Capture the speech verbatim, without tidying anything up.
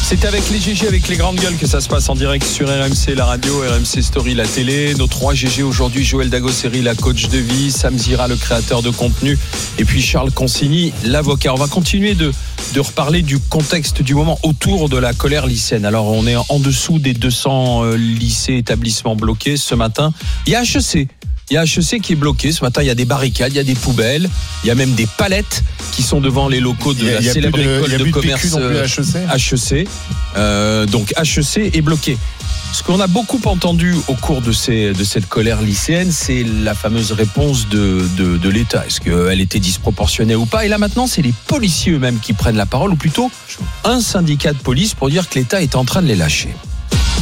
C'est avec les G G, avec les grandes gueules que ça se passe en direct sur R M C, la radio, R M C Story, la télé. Nos trois G G aujourd'hui, Joël Dagosseri, la coach de vie, Sam Zira, le créateur de contenu, et puis Charles Consigny, l'avocat. On va continuer de, de reparler du contexte du moment autour de la colère lycéenne. Alors, on est en dessous des deux cents euh, lycées, établissements bloqués ce matin. Il y a H E C. Il y a H E C qui est bloqué. Ce matin, il y a des barricades, il y a des poubelles, il y a même des palettes qui sont devant les locaux de la célèbre de, école de, de commerce H E C. H E C. Euh, donc H E C est bloqué. Ce qu'on a beaucoup entendu au cours de, ces, de cette colère lycéenne, c'est la fameuse réponse de, de, de l'État. Est-ce qu'elle était disproportionnée ou pas ? Et là maintenant, c'est les policiers eux-mêmes qui prennent la parole, ou plutôt un syndicat de police pour dire que l'État est en train de les lâcher.